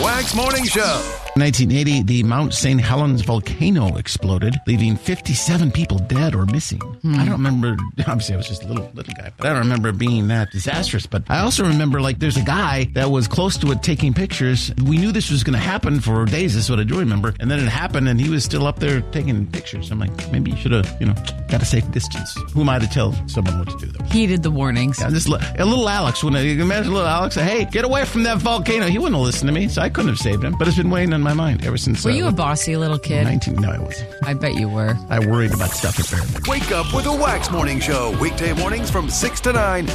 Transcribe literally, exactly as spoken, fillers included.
Wax Morning Show. nineteen eighty, the Mount Saint Helens volcano exploded, leaving fifty-seven people dead or missing. Hmm. I don't remember, obviously I was just a little little guy, but I don't remember it being that disastrous. But I also remember, like, there's a guy that was close to it taking pictures. We knew this was going to happen for days, is what I do remember. And then it happened, and he was still up there taking pictures. I'm like, maybe you should have, you know, got a safe distance. Who am I to tell someone what to do, though? Heeded the warnings. Yeah, just a little Alex, when I, you can imagine little Alex say, hey, get away from that volcano. He wouldn't have listened to me, so I couldn't have saved him. But it's been weighing on my mind ever since. Were uh, you a bossy little kid? nineteen No, I wasn't. I bet you were. I worried about stuff at Fair. Wake up with a Wax Morning Show. Weekday mornings from six to nine.